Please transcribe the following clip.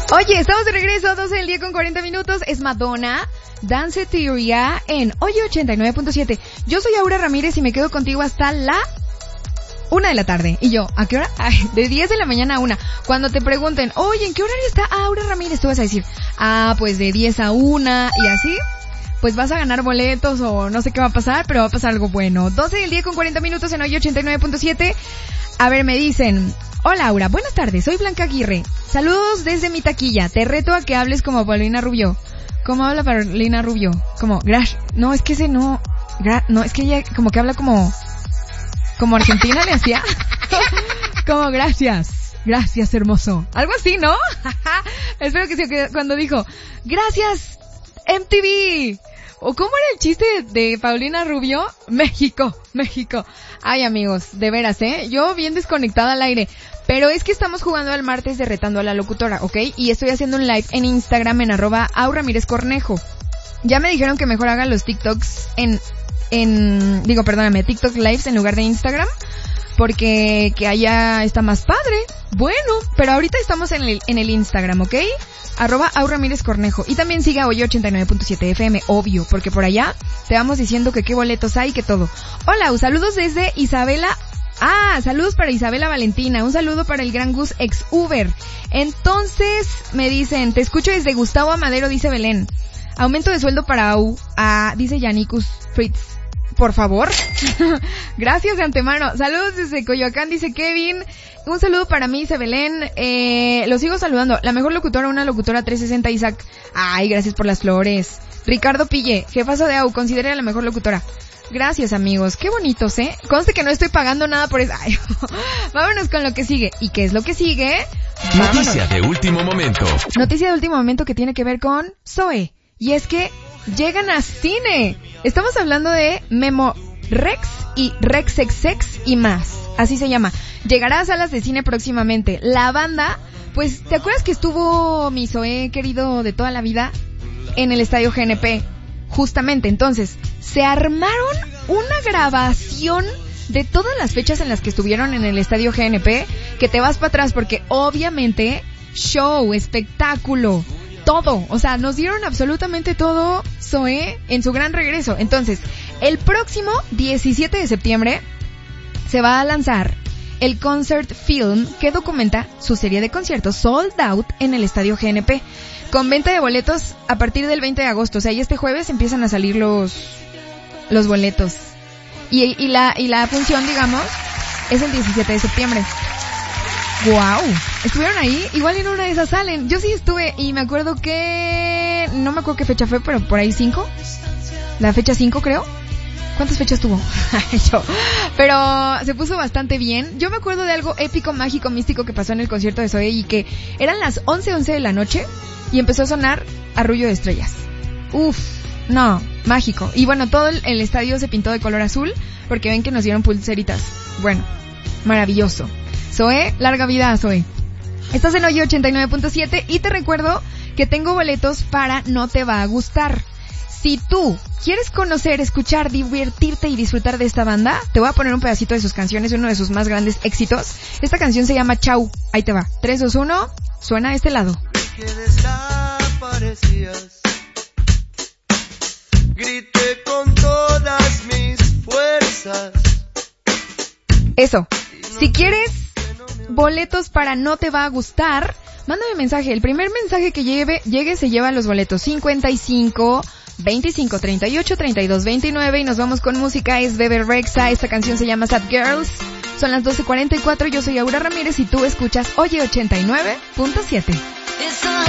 Oye, estamos de regreso, 12 del día con 40 minutos. Es Madonna, Dance Theoria en Oye 89.7. Yo soy Aura Ramírez y me quedo contigo hasta la 1 de la tarde. Y yo, ¿a qué hora? Ay, de 10 de la mañana a 1. Cuando te pregunten, oye, ¿en qué horario está Aura Ramírez? Tú vas a decir, pues de 10 a 1 y así. Pues vas a ganar boletos o no sé qué va a pasar, pero va a pasar algo bueno. 12 del día con 40 minutos en Oye 89.7. A ver, me dicen, hola Aura, buenas tardes, soy Blanca Aguirre. Saludos desde mi taquilla. Te reto a que hables como Paulina Rubio. ¿Cómo habla Paulina Rubio? Como, no, es que ese no, no, es que ella como que habla como Argentina le hacía. Como gracias hermoso. Algo así, ¿no? Espero que sí, cuando dijo, gracias MTV. ¿O cómo era el chiste de Paulina Rubio? México. Ay, amigos, de veras, yo bien desconectada al aire. Pero es que estamos jugando al martes de Retando a la Locutora, ¿ok? Y estoy haciendo un live en Instagram en @AuraMírezCornejo. Ya me dijeron que mejor haga los TikToks TikTok Lives en lugar de Instagram. Porque que allá está más padre. Bueno, pero ahorita estamos en el Instagram, ¿ok? @AuraMírezCornejo. Y también siga Oye 89.7 FM, obvio, porque por allá te vamos diciendo que qué boletos hay, que todo. Hola, saludos desde Isabela. Saludos para Isabela Valentina. Un saludo para el gran Gus ex Uber. Entonces, me dicen, te escucho desde Gustavo Amadero, dice Belén. Aumento de sueldo para dice Yanicus Fritz. Por favor. Gracias de antemano. Saludos desde Coyoacán, dice Kevin. Un saludo para mí, dice Belén. Lo sigo saludando. La mejor locutora, una locutora 360, Isaac. Ay, gracias por las flores. Ricardo Pille, jefazo de AU, considera la mejor locutora. Gracias, amigos. Qué bonitos, Conste que no estoy pagando nada por eso. Ay, vámonos con lo que sigue. ¿Y qué es lo que sigue? Noticia de último momento. Noticia de último momento que tiene que ver con Zoe. Y es que llegan a cine. Estamos hablando de Memo Rex y Rexexex y más. Así se llama. Llegará a salas de cine próximamente. La banda, pues, ¿te acuerdas que estuvo mi Zoe querido de toda la vida en el Estadio GNP? Justamente, entonces, se armaron una grabación de todas las fechas en las que estuvieron en el Estadio GNP, que te vas para atrás porque obviamente show, espectáculo, todo, o sea, nos dieron absolutamente todo Zoe en su gran regreso. Entonces, el próximo 17 de septiembre se va a lanzar el concert film que documenta su serie de conciertos sold out en el Estadio GNP, con venta de boletos a partir del 20 de agosto. O sea, y este jueves empiezan a salir los boletos. Y la función, digamos, es el 17 de septiembre. ¡Wow! ¿Estuvieron ahí? Igual en una de esas salen. Yo sí estuve y me acuerdo que... No me acuerdo qué fecha fue, pero por ahí 5. La fecha 5, creo. ¿Cuántas fechas tuvo? Pero se puso bastante bien. Yo me acuerdo de algo épico, mágico, místico que pasó en el concierto de Zoe y que eran las 11:11 de la noche y empezó a sonar Arrullo de Estrellas. Uf, no, mágico. Y bueno, todo el estadio se pintó de color azul porque ven que nos dieron pulseritas. Bueno, maravilloso. Zoe, larga vida a Zoe. Estás en Oye 89.7 y te recuerdo que tengo boletos para No Te Va a Gustar. Si tú quieres conocer, escuchar, divertirte y disfrutar de esta banda, te voy a poner un pedacito de sus canciones, uno de sus más grandes éxitos. Esta canción se llama Chau. Ahí te va. 3, 2, 1. Suena a este lado. Que desaparecías. Grité con todas mis fuerzas. Eso. Si quieres boletos para No Te Va a Gustar, mándame mensaje. El primer mensaje que llegue se lleva los boletos. 55 25 38 32 29 y nos vamos con música. Es Bebe Rexha. Esta canción se llama Sad Girls. Son las 12:44. Yo soy Aura Ramírez y tú escuchas Oye 89.7.